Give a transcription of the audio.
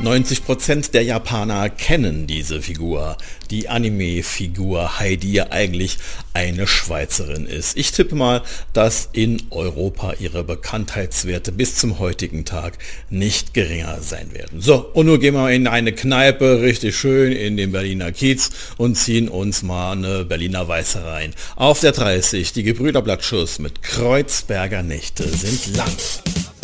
90% der Japaner kennen diese Figur, die Anime-Figur Heidi ja eigentlich eine Schweizerin ist. Ich tippe mal, dass in Europa ihre Bekanntheitswerte bis zum heutigen Tag nicht geringer sein werden. So, und nun gehen wir in eine Kneipe, richtig schön in den Berliner Kiez und ziehen uns mal eine Berliner Weiße rein. Auf der 30, die Gebrüder Blattschuss mit Kreuzberger Nächte sind lang.